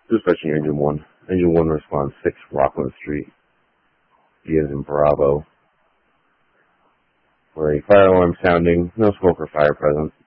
Dispatching Engine 1. Engine 1 response 6, Rockland Street. B as in Bravo. Where a fire alarm sounding, no smoke or fire present.